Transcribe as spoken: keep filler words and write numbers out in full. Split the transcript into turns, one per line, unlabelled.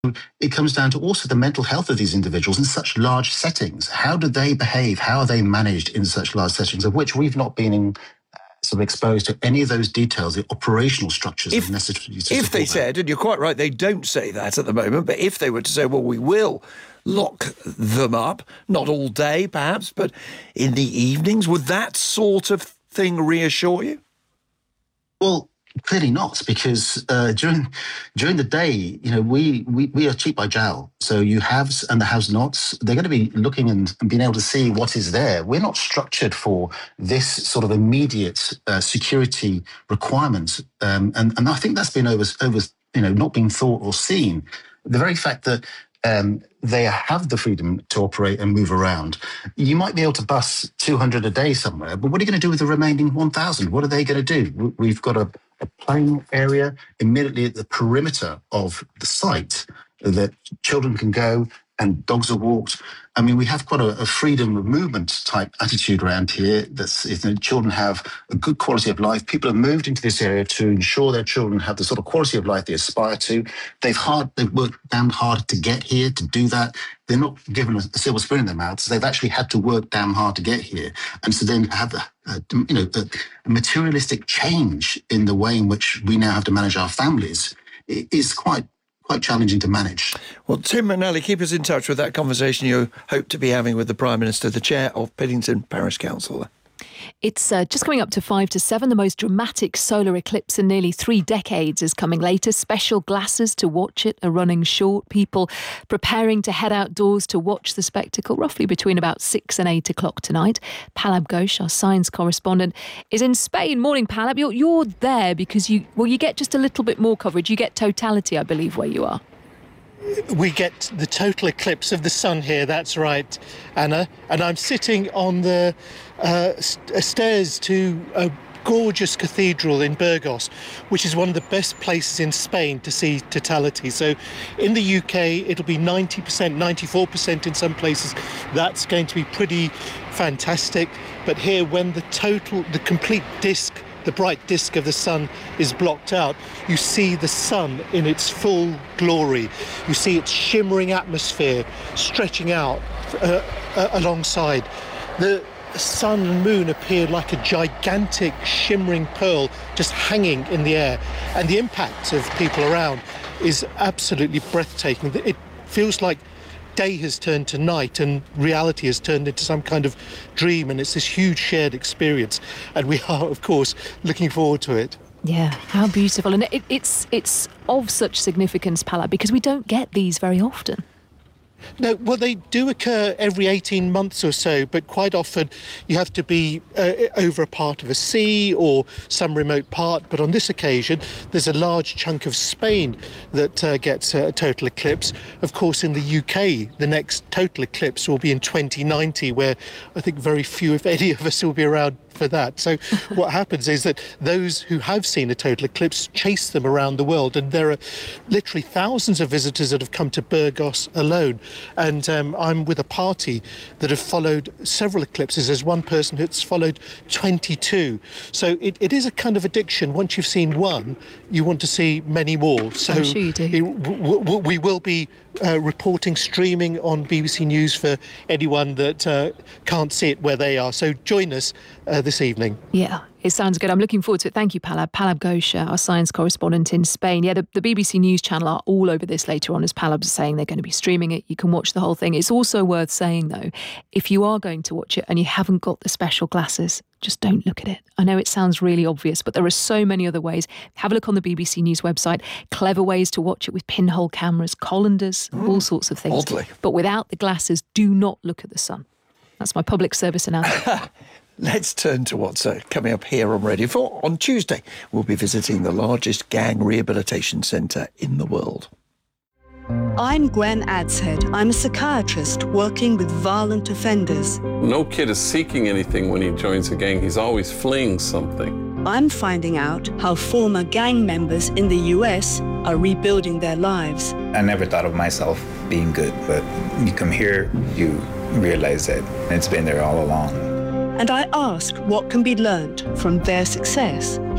It comes down to also the mental health of these individuals in such large settings. How do they behave? How are they managed in such large settings, of which we've not been in, sort of exposed to any of those details, the operational structures
if,
necessary to
If they
that.
said, and you're quite right, they don't say that at the moment, but if they were to say, well, we will lock them up, not all day perhaps, but in the evenings, would that sort of thing reassure you?
Well, clearly not, because uh, during during the day, you know, we, we, we are cheek by jowl. So you haves and the have-nots, they're going to be looking and, and being able to see what is there. We're not structured for this sort of immediate uh, security requirement. Um, and, and I think that's been over, over, you know, not being thought or seen. The very fact that um, they have the freedom to operate and move around. You might be able to bus two hundred a day somewhere, but what are you going to do with the remaining one thousand? What are they going to do? We've got a, a playing area immediately at the perimeter of the site that children can go and dogs are walked. I mean, we have quite a, a freedom of movement type attitude around here. That's, you know, children have a good quality of life. People have moved into this area to ensure their children have the sort of quality of life they aspire to. They've hard, they've worked damn hard to get here, to do that. They're not given a silver spoon in their mouths. They've actually had to work damn hard to get here. And so then have a, a you know, a, a materialistic change in the way in which we now have to manage our families is quite quite challenging to manage.
Well, Tim McNally, keep us in touch with that conversation you hope to be having with the Prime Minister, the Chair of Piddington Parish Council.
It's uh, just coming up to five to seven. The most dramatic solar eclipse in nearly three decades is coming later. Special glasses to watch it are running short. People preparing to head outdoors to watch the spectacle, roughly between about six and eight o'clock tonight. Palab Ghosh, our science correspondent, is in Spain. Morning, Palab. You're, you're there because you, well, you get just a little bit more coverage. You get totality, I believe, where you are.
We get the total eclipse of the sun here, that's right, Anna. And I'm sitting on the uh, st- stairs to a gorgeous cathedral in Burgos, which is one of the best places in Spain to see totality. So in the U K, it'll be ninety percent, ninety-four percent in some places. That's going to be pretty fantastic. But here, when the total, the complete disc, the bright disk of the sun is blocked out, you see the sun in its full glory. You see its shimmering atmosphere stretching out uh, uh, alongside. The sun and moon appear like a gigantic shimmering pearl just hanging in the air. And the impact of people around is absolutely breathtaking. It feels like day has turned to night and reality has turned into some kind of dream, and it's this huge shared experience, and we are, of course, looking forward to it.
Yeah, how beautiful. And it, it's it's of such significance, Palab, because we don't get these very often.
No, well, they do occur every eighteen months or so, but quite often you have to be uh, over a part of a sea or some remote part. But on this occasion, there's a large chunk of Spain that uh, gets a total eclipse. Of course, in the U K, the next total eclipse will be in twenty ninety, where I think very few, if any of us, will be around for that. So what happens is that those who have seen a total eclipse chase them around the world, and there are literally thousands of visitors that have come to Burgos alone. And um, I'm with a party that have followed several eclipses. There's one person who's followed twenty-two. So it, it is a kind of addiction. Once you've seen one, you want to see many more. So
I'm sure you do.
It, w- w- we will be uh, reporting, streaming on B B C News for anyone that uh, can't see it where they are. So join us uh, this evening.
Yeah, it sounds good. I'm looking forward to it. Thank you, Palab. Palab Ghosh, our science correspondent in Spain. Yeah, the, the B B C News channel are all over this later on, as Palab's saying. They're going to be streaming it. You can watch the whole thing. It's also worth saying, though, if you are going to watch it and you haven't got the special glasses, just don't look at it. I know it sounds really obvious, but there are so many other ways. Have a look on the B B C News website. Clever ways to watch it with pinhole cameras, colanders, mm, all sorts of things.
Oddly.
But without the glasses, do not look at the sun. That's my public service announcement.
Let's turn to what's uh, coming up here on Radio four. On Tuesday, we'll be visiting the largest gang rehabilitation centre in the world.
I'm Gwen Adshead. I'm a psychiatrist working with violent offenders.
No kid is seeking anything when he joins a gang. He's always fleeing something.
I'm finding out how former gang members in the U S are rebuilding their lives.
I never thought of myself being good, but you come here, you realize that it's been there all along.
And I ask what can be learned from their success.